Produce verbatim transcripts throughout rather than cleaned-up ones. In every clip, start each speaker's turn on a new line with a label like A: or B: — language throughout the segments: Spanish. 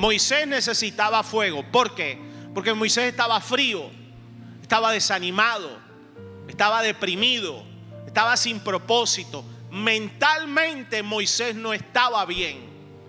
A: Moisés necesitaba fuego. ¿Por qué? Porque Moisés estaba frío, estaba desanimado, estaba deprimido, estaba sin propósito. Mentalmente Moisés no estaba bien.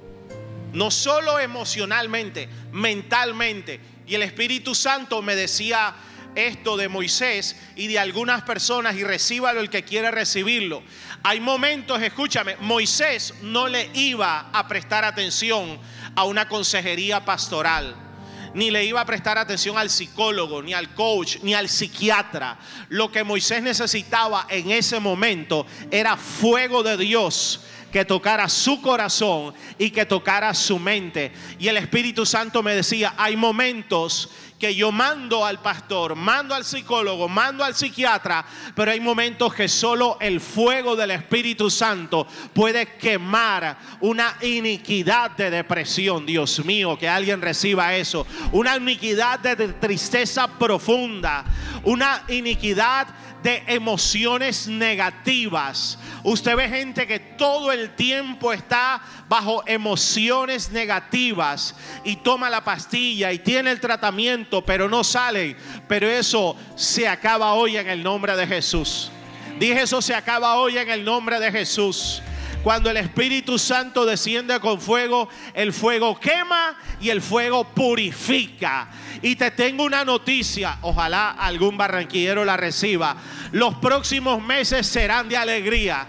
A: No solo emocionalmente, mentalmente. Y el Espíritu Santo me decía esto de Moisés y de algunas personas, y recíbalo el que quiere recibirlo. Hay momentos, escúchame, Moisés no le iba a prestar atención a una consejería pastoral, ni le iba a prestar atención al psicólogo, ni al coach, ni al psiquiatra. Lo que Moisés necesitaba en ese momento era fuego de Dios que tocara su corazón y que tocara su mente. Y el Espíritu Santo me decía, hay momentos que yo mando al pastor, mando al psicólogo, mando al psiquiatra, pero hay momentos que solo el fuego del Espíritu Santo puede quemar una iniquidad de depresión. Dios mío, que alguien reciba eso. Una iniquidad de tristeza profunda, una iniquidad de emociones negativas. Usted ve gente que todo el tiempo está bajo emociones negativas y toma la pastilla y tiene el tratamiento, pero no sale. Pero eso se acaba hoy en el nombre de Jesús. Dije, eso se acaba hoy en el nombre de Jesús. Cuando el Espíritu Santo desciende con fuego, el fuego quema y el fuego purifica. Y te tengo una noticia, ojalá algún barranquillero la reciba. Los próximos meses serán de alegría.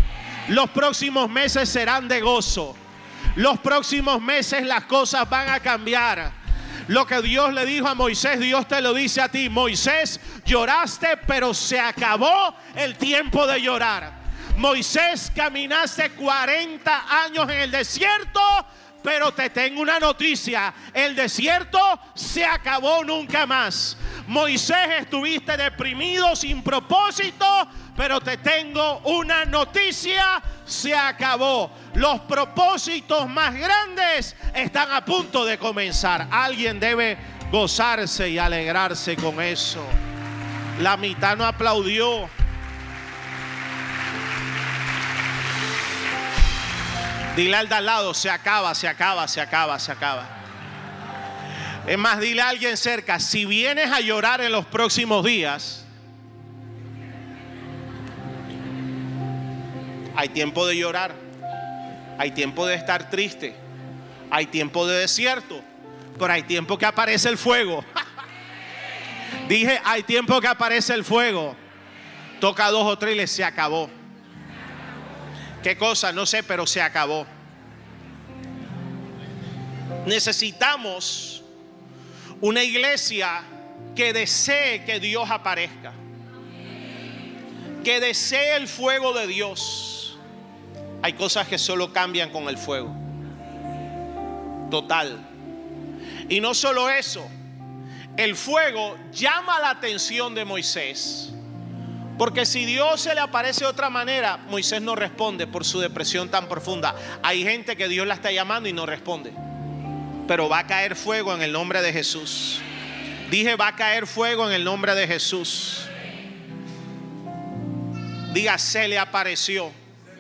A: Los próximos meses serán de gozo. Los próximos meses las cosas van a cambiar. Lo que Dios le dijo a Moisés, Dios te lo dice a ti. Moisés, lloraste, pero se acabó el tiempo de llorar. Moisés, caminaste cuarenta años en el desierto, pero te tengo una noticia: el desierto se acabó nunca más. Moisés, estuviste deprimido, sin propósito, pero te tengo una noticia: se acabó. Los propósitos más grandes están a punto de comenzar. Alguien debe gozarse y alegrarse con eso. La mitad no aplaudió. Dile al de al lado, se acaba, se acaba, se acaba, se acaba. Es más, dile a alguien cerca, si vienes a llorar en los próximos días, hay tiempo de llorar, hay tiempo de estar triste, hay tiempo de desierto, pero hay tiempo que aparece el fuego. Dije, hay tiempo que aparece el fuego. Toca a dos o tres y les se acabó. ¿Qué cosa? No sé, pero se acabó. Necesitamos una iglesia que desee que Dios aparezca, que desee el fuego de Dios. Hay cosas que solo cambian con el fuego total. Y no solo eso, el fuego llama la atención de Moisés. Porque si Dios se le aparece de otra manera, Moisés no responde por su depresión tan profunda. Hay gente que Dios la está llamando y no responde. Pero va a caer fuego en el nombre de Jesús. Dije, va a caer fuego en el nombre de Jesús. Diga, se le apareció.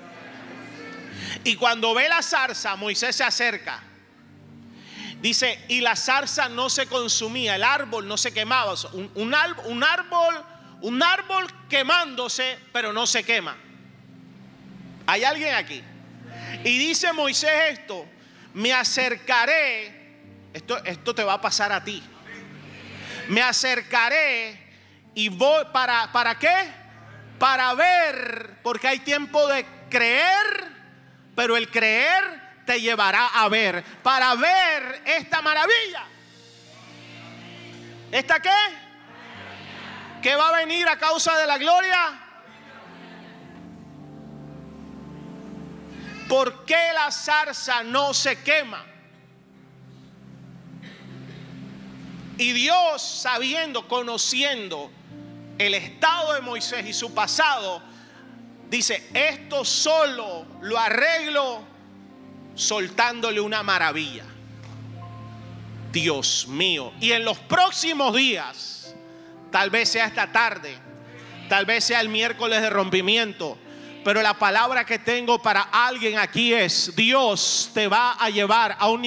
A: Y cuando ve la zarza, Moisés se acerca. Dice, y la zarza no se consumía, el árbol no se quemaba. Un, un, un árbol... Un árbol quemándose, pero no se quema. ¿Hay alguien aquí? Y dice Moisés esto: me acercaré. Esto, esto te va a pasar a ti. Me acercaré y voy para, ¿para qué? Para ver, porque hay tiempo de creer, pero el creer te llevará a ver. Para ver esta maravilla. ¿Esta qué? ¿Qué va a venir a causa de la gloria? ¿Por qué la zarza no se quema? Y Dios, sabiendo, conociendo el estado de Moisés y su pasado, dice, esto solo lo arreglo soltándole una maravilla. Dios mío. Y en los próximos días, tal vez sea esta tarde, tal vez sea el miércoles de rompimiento, pero la palabra que tengo para alguien aquí es: Dios te va a llevar a un nivel